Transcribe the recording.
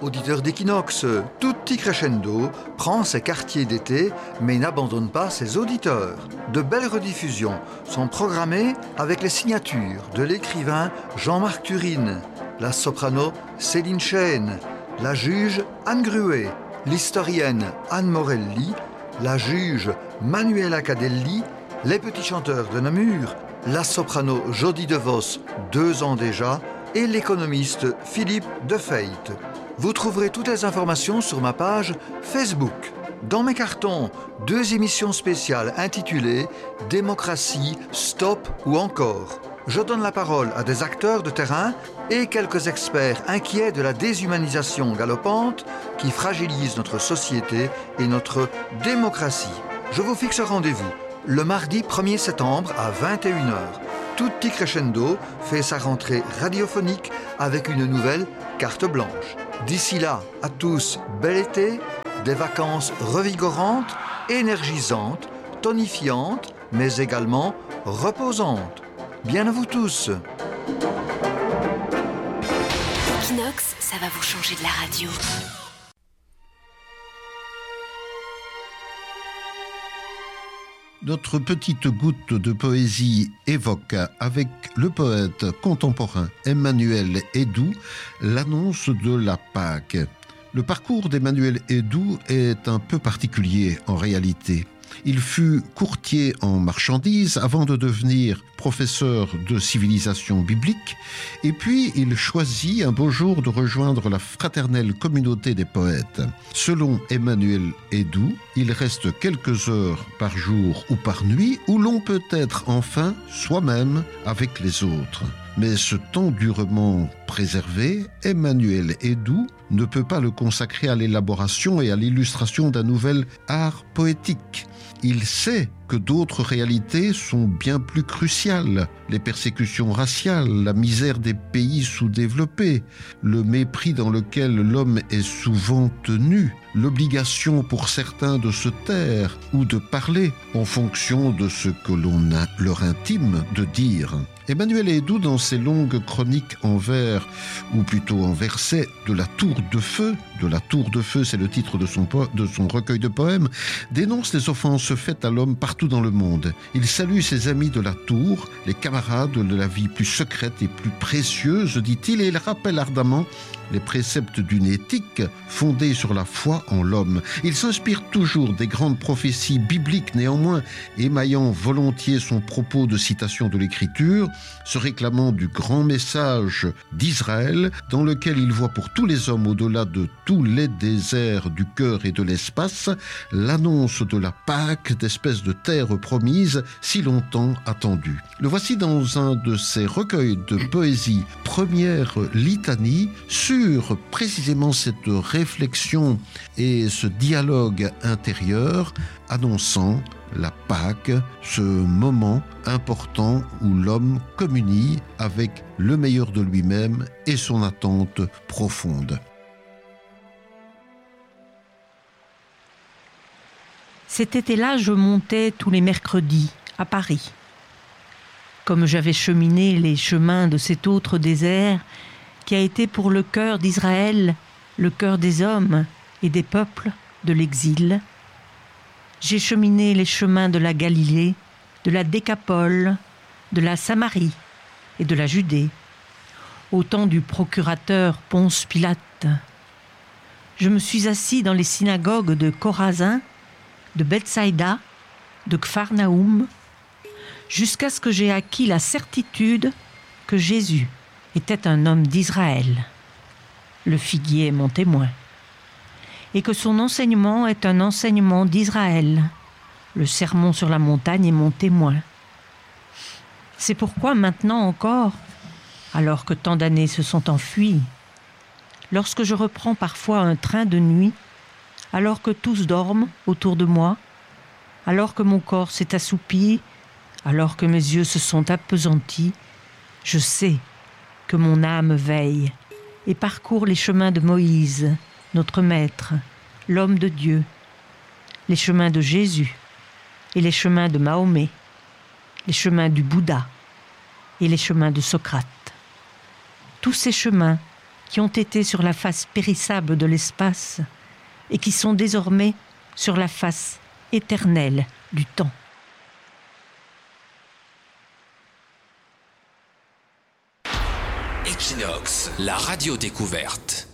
Auditeur d'Equinox, Tutti Crescendo prend ses quartiers d'été mais n'abandonne pas ses auditeurs. De belles rediffusions sont programmées avec les signatures de l'écrivain Jean-Marc Turine, la soprano Céline Chêne, la juge Anne Gruet, l'historienne Anne Morelli, la juge Manuela Cadelli, les petits chanteurs de Namur, la soprano Jodie DeVos, 2 ans déjà, et l'économiste Philippe Defeit. Vous trouverez toutes les informations sur ma page Facebook. Dans mes cartons, 2 émissions spéciales intitulées « Démocratie, stop ou encore ». Je donne la parole à des acteurs de terrain et quelques experts inquiets de la déshumanisation galopante qui fragilise notre société et notre démocratie. Je vous fixe rendez-vous le mardi 1er septembre à 21h. Tutti Crescendo fait sa rentrée radiophonique avec une nouvelle carte blanche. D'ici là, à tous, bel été, des vacances revigorantes, énergisantes, tonifiantes, mais également reposantes. Bien à vous tous. Equinox, ça va vous changer de la radio. Notre petite goutte de poésie évoque avec le poète contemporain Emmanuel Edoux l'annonce de la Pâque. Le parcours d'Emmanuel Edoux est un peu particulier en réalité. Il fut courtier en marchandises avant de devenir professeur de civilisation biblique et puis il choisit un beau jour de rejoindre la fraternelle communauté des poètes. Selon Emmanuel Edoux, il reste quelques heures par jour ou par nuit où l'on peut être enfin soi-même avec les autres. Mais ce temps durement préservé, Emmanuel Edoux ne peut pas le consacrer à l'élaboration et à l'illustration d'un nouvel art poétique. Il sait que d'autres réalités sont bien plus cruciales. Les persécutions raciales, la misère des pays sous-développés, le mépris dans lequel l'homme est souvent tenu, l'obligation pour certains de se taire ou de parler en fonction de ce que l'on a leur intime de dire. Emmanuel Edoux, dans ses longues chroniques en vers, ou plutôt en versets, de la Tour de Feu, c'est le titre de son recueil de poèmes, dénonce les offenses faites à l'homme partout dans le monde. Il salue ses amis de la Tour, les camarades de la vie plus secrète et plus précieuse, dit-il, et il rappelle ardemment les préceptes d'une éthique fondée sur la foi en l'homme. Il s'inspire toujours des grandes prophéties bibliques, néanmoins émaillant volontiers son propos de citation de l'Écriture, se réclamant du grand message d'Israël, dans lequel il voit pour tous les hommes, au-delà de tous les déserts du cœur et de l'espace, l'annonce de la Pâque, d'espèce de terre promise, si longtemps attendue. Le voici dans un de ses recueils de poésie, Première litanie, sur précisément cette réflexion et ce dialogue intérieur annonçant la Pâque, ce moment important où l'homme communie avec le meilleur de lui-même et son attente profonde. Cet été-là, je montais tous les mercredis à Paris. Comme j'avais cheminé les chemins de cet autre désert qui a été pour le cœur d'Israël, le cœur des hommes et des peuples de l'exil. J'ai cheminé les chemins de la Galilée, de la Décapole, de la Samarie et de la Judée, au temps du procurateur Ponce Pilate. Je me suis assis dans les synagogues de Chorazin, de Bethsaïda, de Capharnaüm, jusqu'à ce que j'ai acquis la certitude que Jésus était un homme d'Israël. Le figuier est mon témoin. Et que son enseignement est un enseignement d'Israël. Le sermon sur la montagne est mon témoin. C'est pourquoi maintenant encore, alors que tant d'années se sont enfuies, lorsque je reprends parfois un train de nuit, alors que tous dorment autour de moi, alors que mon corps s'est assoupi, alors que mes yeux se sont appesantis, je sais que mon âme veille et parcourt les chemins de Moïse, notre maître, l'homme de Dieu, les chemins de Jésus et les chemins de Mahomet, les chemins du Bouddha et les chemins de Socrate. Tous ces chemins qui ont été sur la face périssable de l'espace et qui sont désormais sur la face éternelle du temps. Equinox, la radio découverte.